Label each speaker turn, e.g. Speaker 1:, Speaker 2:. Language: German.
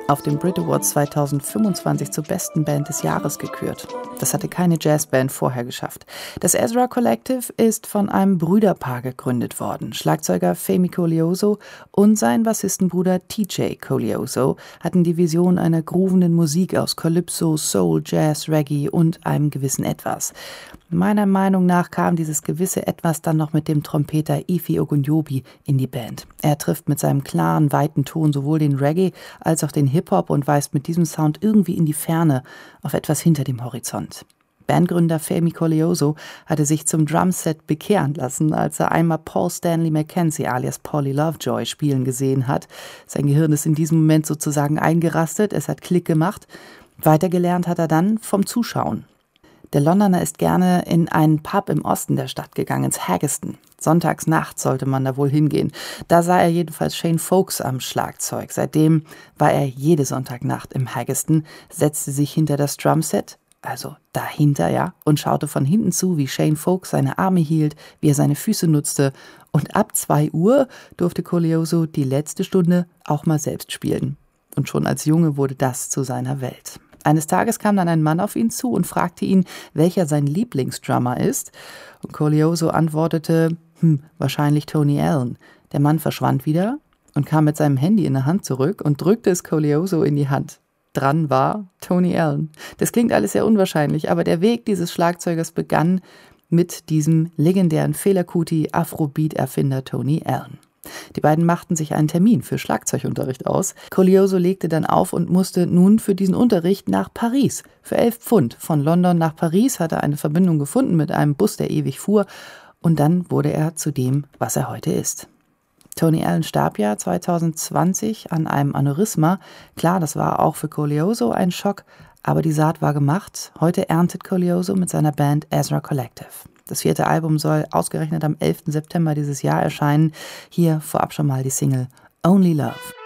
Speaker 1: auf dem Brit Awards 2025 zur besten Band des Jahres gekürt. Das hatte keine Jazzband vorher geschafft. Das Ezra Collective ist von einem Brüderpaar gegründet worden. Schlagzeuger Femi Koleoso und sein Bassistenbruder TJ Koleoso hatten die Vision einer groovenden Musik aus Calypso, Soul, Jazz, Reggae und einem gewissen Etwas. Meiner Meinung nach kam dieses gewisse Etwas dann noch mit dem Trompeter Ify Ogunjobi in die Band. Er trifft mit seinem klaren, weiten Ton sowohl den Reggae als auch den Hip-Hop und weist mit diesem Sound irgendwie in die Ferne, auf etwas hinter dem Horizont. Bandgründer Femi Koleoso hatte sich zum Drumset bekehren lassen, als er einmal Paul Stanley Mackenzie alias Paulie Lovejoy spielen gesehen hat. Sein Gehirn ist in diesem Moment sozusagen eingerastet, es hat Klick gemacht. Weitergelernt hat er dann vom Zuschauen. Der Londoner ist gerne in einen Pub im Osten der Stadt gegangen, ins Haggeston. Sonntags nachts sollte man da wohl hingehen. Da sah er jedenfalls Shane Folks am Schlagzeug. Seitdem war er jede Sonntagnacht im Haggeston, setzte sich hinter das Drumset, also dahinter, ja, und schaute von hinten zu, wie Shane Folks seine Arme hielt, wie er seine Füße nutzte. Und ab 2 Uhr durfte Koleoso die letzte Stunde auch mal selbst spielen. Und schon als Junge wurde das zu seiner Welt. Eines Tages kam dann ein Mann auf ihn zu und fragte ihn, welcher sein Lieblingsdrummer ist. Und Koleoso antwortete, wahrscheinlich Tony Allen. Der Mann verschwand wieder und kam mit seinem Handy in der Hand zurück und drückte es Koleoso in die Hand. Dran war Tony Allen. Das klingt alles sehr unwahrscheinlich, aber der Weg dieses Schlagzeugers begann mit diesem legendären Fela Kuti Afrobeat-Erfinder Tony Allen. Die beiden machten sich einen Termin für Schlagzeugunterricht aus. Koleoso legte dann auf und musste nun für diesen Unterricht nach Paris. Für 11 Pfund. Von London nach Paris hat er eine Verbindung gefunden mit einem Bus, der ewig fuhr. Und dann wurde er zu dem, was er heute ist. Tony Allen starb ja 2020 an einem Aneurysma. Klar, das war auch für Koleoso ein Schock, aber die Saat war gemacht. Heute erntet Koleoso mit seiner Band Ezra Collective. Das 4. Album soll ausgerechnet am 11. September dieses Jahr erscheinen. Hier vorab schon mal die Single Only Love.